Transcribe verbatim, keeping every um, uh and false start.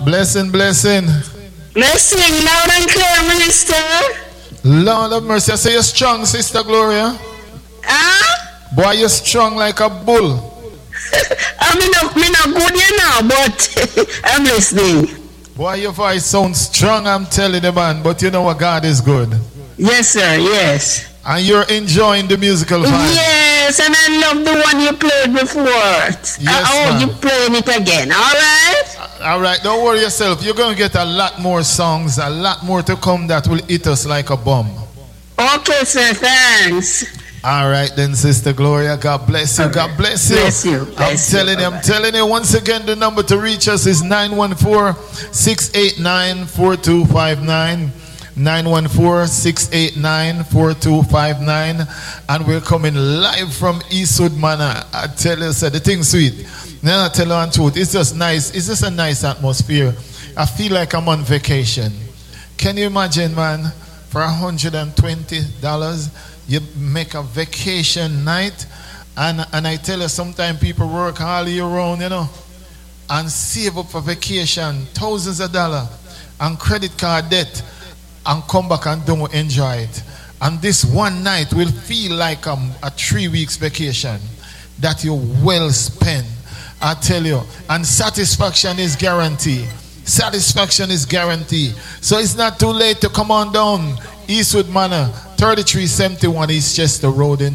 Blessing, blessing. Blessing, loud and clear, minister. Lord of mercy. I say you're strong, Sister Gloria. Ah? Boy, you're strong like a bull. I mean, not, me not good you now, but I'm listening. Boy, your voice sounds strong, I'm telling you, man. But you know what? God is good. Yes, sir, yes. And you're enjoying the musical vibe. Yes, and I love the one you played before. Yes, I hope man. you playing it again, all right? All right, don't worry yourself. You're going to get a lot more songs, a lot more to come that will hit us like a bomb. Okay, sir, thanks. All right, then, Sister Gloria. God bless you. Okay. God bless you. Bless you. Bless I'm telling you. you, I'm telling you. Once again, the number to reach us is nine one four, six eight nine, four two five nine. nine one four, six eight nine, four two five nine. And we're coming live from Eastwood Manor. I tell you, sir, the thing sweet. Now I tell you the truth. It's just nice. It's just a nice atmosphere. I feel like I'm on vacation. Can you imagine, man? For one hundred twenty dollars, you make a vacation night. And, and I tell you, sometimes people work all year round, you know, and save up for vacation, thousands of dollars, and credit card debt, and come back and don't enjoy it. And this one night will feel like um, a three weeks vacation that you well spent. I tell you. And satisfaction is guaranteed. Satisfaction is guaranteed. So it's not too late to come on down Eastwood Manor, thirty-three seventy-one East Chester Road in